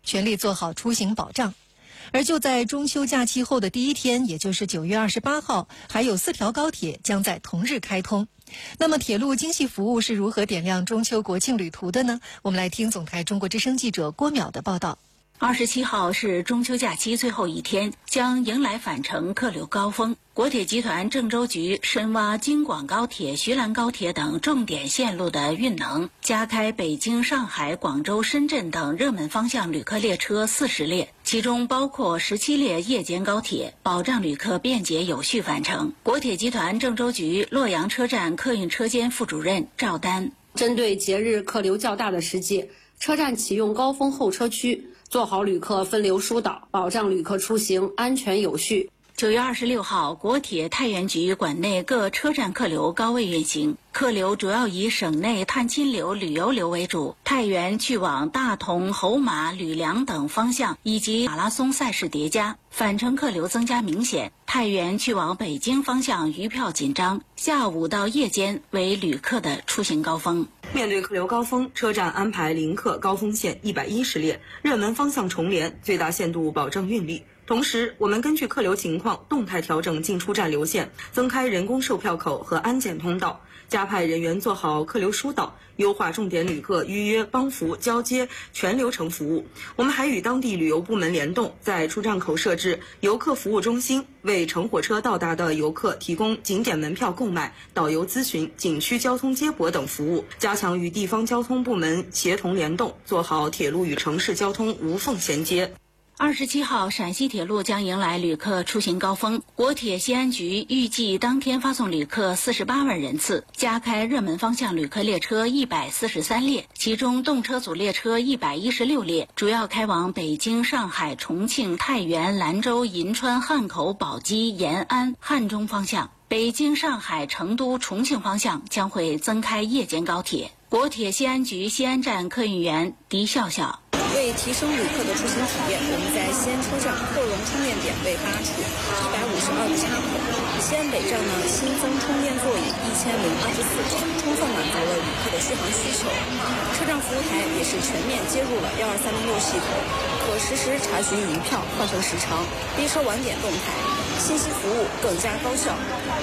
全力做好出行保障。而就在中秋假期后的第一天，也就是9月28号，还有4条高铁将在同日开通。那么铁路精细服务是如何点亮中秋国庆旅途的呢？我们来听总台中国之声记者郭淼的报道。 27号是中秋假期最后一天，将迎来返程客流高峰。国铁集团郑州局深挖京广高铁、徐兰高铁等重点线路的运能，加开北京、上海、广州、深圳等热门方向旅客列车40列，其中包括17列夜间高铁，保障旅客便捷有序返程。国铁集团郑州局洛阳车站客运车间副主任赵丹： 针对节日客流较大的时节，车站启用高峰候车区，做好旅客分流疏导，保障旅客出行安全有序。 9月26号，国铁太原局管内各车站客流高位运行，客流主要以省内探亲流、旅游流为主。太原去往大同、侯马、吕梁等方向以及马拉松赛事叠加，返程客流增加明显。太原去往北京方向余票紧张，下午到夜间为旅客的出行高峰。 面对客流高峰，车站安排临客高峰线110列，热门方向重联，最大限度保证运力。同时，我们根据客流情况动态调整进出站流线，增开人工售票口和安检通道，加派人员做好客流疏导，优化重点旅客预约、帮扶、交接全流程服务。我们还与当地旅游部门联动，在出站口设置游客服务中心，为乘火车到达的游客提供景点门票购买、导游咨询、景区交通接驳等服务，加强与地方交通部门协同联动，做好铁路与城市交通无缝衔接。 27号，陕西铁路将迎来旅客出行高峰。国铁西安局预计当天发送旅客48万人次，加开热门方向旅客列车143列，其中动车组列车116列，主要开往北京、上海、重庆、太原、兰州、银川、汉口、宝鸡、延安、汉中方向。北京、上海、成都、重庆方向将会增开夜间高铁。国铁西安局西安站客运员狄笑笑： 为提升旅客的出行体验，我们在西安车站扩容充电点为8处，152个插口。西安北站呢新增充电座椅1024个，充分满足了旅客的续航需求。车站服务台也是全面接入了12306系统，可实时查询余票、换乘时长、列车晚点动态，信息服务更加高效。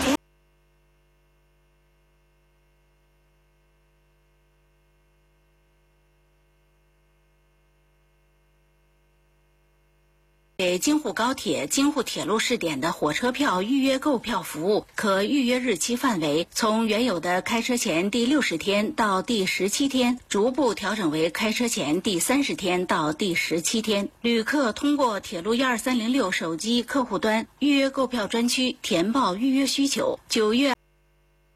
给京沪高铁、京沪铁路试点的火车票预约购票服务，可预约日期范围从原有的开车前第60天到第17天，逐步调整为开车前第30天到第17天。旅客通过铁路12306手机客户端预约购票专区填报预约需求，9月